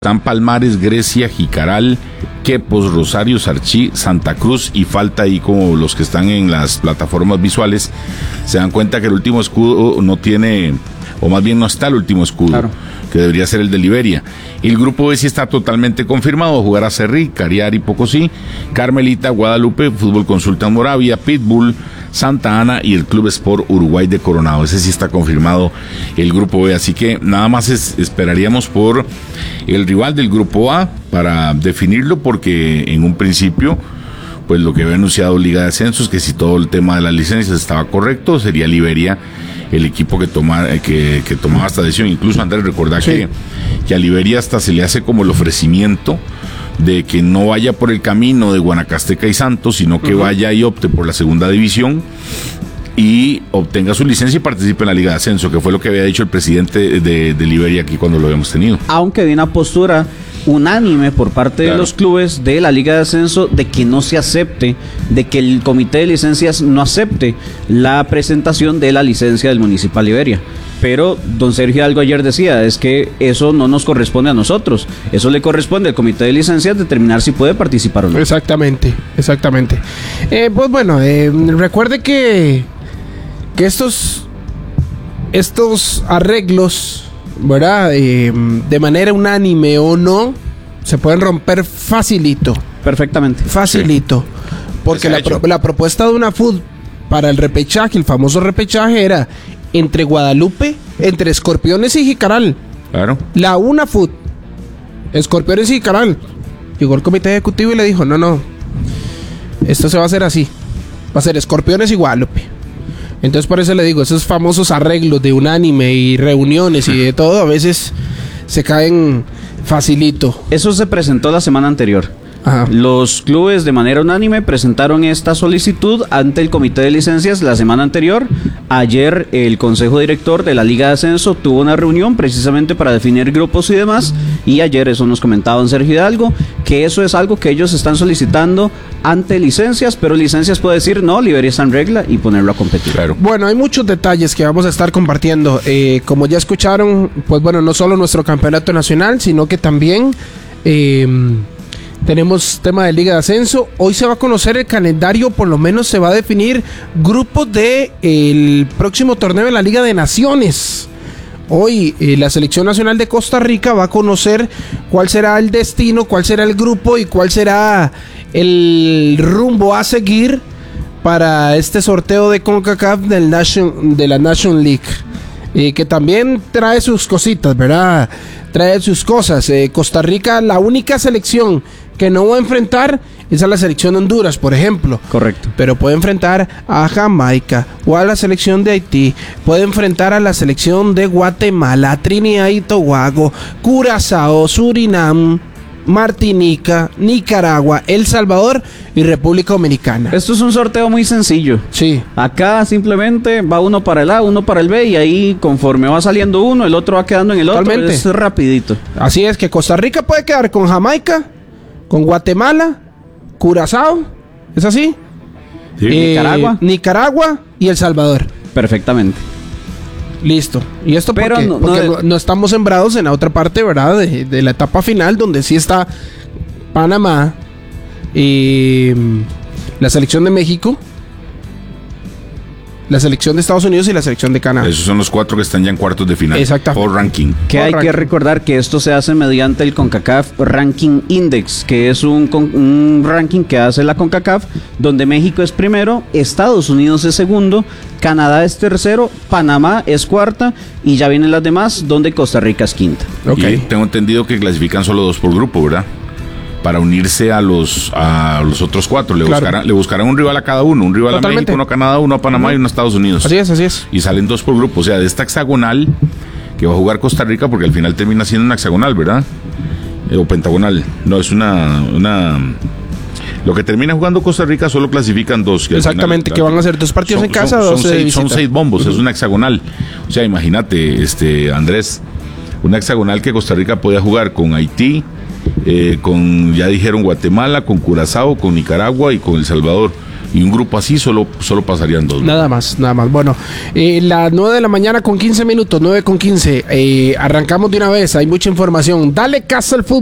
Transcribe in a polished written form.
Están Palmares, Grecia, Jicaral, Quepos, Rosario, Sarchí, Santa Cruz, y falta ahí como los que están en las plataformas visuales. Se dan cuenta que el último escudo no tiene, o más bien no está el último escudo, claro, que debería ser el de Liberia. El grupo B sí está totalmente confirmado: jugará Cerrí, Cariari, Pocosí, Carmelita, Guadalupe, Fútbol Consulta Moravia, Pitbull, Santa Ana y el Club Sport Uruguay de Coronado. Ese sí está confirmado, el grupo B, así que nada más esperaríamos por el rival del grupo A para definirlo, porque en un principio pues lo que había anunciado Liga de Ascenso es que si todo el tema de las licencias estaba correcto, sería Liberia el equipo que tomaba esta decisión. Incluso, Andrés, recordá que a Liberia hasta se le hace como el ofrecimiento de que no vaya por el camino de Guanacasteca y Santos, sino que vaya y opte por la segunda división y obtenga su licencia y participe en la Liga de Ascenso, que fue lo que había dicho el presidente de Liberia aquí cuando lo habíamos tenido. Aunque de una postura unánime por parte de los clubes de la Liga de Ascenso de que no se acepte, de que el comité de licencias no acepte la presentación de la licencia del Municipal Liberia. Pero don Sergio Hidalgo ayer decía, es que eso no nos corresponde a nosotros, eso le corresponde al comité de licencias determinar si puede participar o no. Exactamente. Pues bueno, recuerde que estos arreglos, ¿verdad? De manera unánime o no, se pueden romper facilito. Perfectamente. Facilito. Sí. Porque la propuesta de UNAFUT para el repechaje, el famoso repechaje, era entre Guadalupe, entre Escorpiones y Jicaral. Claro. La UNAFUT, Escorpiones y Jicaral. Llegó el comité ejecutivo y le dijo, no, esto se va a hacer así. Va a ser Escorpiones y Guadalupe. Entonces por eso le digo, esos famosos arreglos de unánime y reuniones y de todo, a veces se caen facilito. Eso se presentó la semana anterior. Ajá. Los clubes de manera unánime presentaron esta solicitud ante el comité de licencias la semana anterior. Ayer el consejo director de la Liga de Ascenso tuvo una reunión precisamente para definir grupos y demás, y ayer eso nos comentaba don Sergio Hidalgo, que eso es algo que ellos están solicitando ante licencias, pero licencias puede decir no, Liberia está en regla y ponerlo a competir. Claro. Bueno, hay muchos detalles que vamos a estar compartiendo. Como ya escucharon, pues bueno, no solo nuestro campeonato nacional, sino que también tenemos tema de Liga de Ascenso. Hoy se va a conocer el calendario, por lo menos se va a definir grupos de el próximo torneo de la Liga de Naciones. Hoy la Selección Nacional de Costa Rica va a conocer cuál será el destino, cuál será el grupo y cuál será el rumbo a seguir para este sorteo de CONCACAF de la Nation League. Que también trae sus cositas, ¿verdad? Trae sus cosas. Costa Rica, la única selección que no va a enfrentar es a la selección de Honduras, por ejemplo. Correcto. Pero puede enfrentar a Jamaica o a la selección de Haití, puede enfrentar a la selección de Guatemala, Trinidad y Tobago, Curazao, Surinam, Martinica, Nicaragua, El Salvador y República Dominicana. Esto es un sorteo muy sencillo. Sí. Acá simplemente va uno para el A, uno para el B, y ahí conforme va saliendo uno, el otro va quedando en el Totalmente. otro. Es rapidito. Así es, que Costa Rica puede quedar con Jamaica, con Guatemala, Curazao, ¿es así? Sí. Nicaragua y El Salvador. Perfectamente. Listo. Y esto pero porque no estamos sembrados en la otra parte, ¿verdad? De la etapa final, donde sí está Panamá, la selección de México, la selección de Estados Unidos y la selección de Canadá. Esos son los 4 que están ya en cuartos de final. Exacto. Por ranking. Que hay que recordar que esto se hace mediante el CONCACAF Ranking Index, que es un ranking que hace la CONCACAF, donde México es primero, Estados Unidos es segundo, Canadá es tercero, Panamá es cuarta, y ya vienen las demás, donde Costa Rica es quinta. Okay. Y tengo entendido que clasifican solo 2 por grupo, ¿verdad? Para unirse a los otros 4. Le buscarán un rival a cada uno. Un rival a México, uno a Canadá, uno a Panamá y uno a Estados Unidos. Así es. Y salen 2 por grupo. O sea, de esta hexagonal que va a jugar Costa Rica, porque al final termina siendo una hexagonal, ¿verdad? O pentagonal. No, es una... Lo que termina jugando Costa Rica solo clasifican 2. Exactamente, final, que van a ser 2 partidos en casa, 2 de visita. Son 6 bombos, es una hexagonal. O sea, imagínate, Andrés, una hexagonal que Costa Rica podía jugar con Haití, con, ya dijeron, Guatemala, con Curazao, con Nicaragua y con El Salvador. y un grupo así solo pasarían 2. Nada más. Bueno, las 9 de la mañana con 15 minutos, 9:15. Arrancamos de una vez, hay mucha información. Dale caso al fútbol.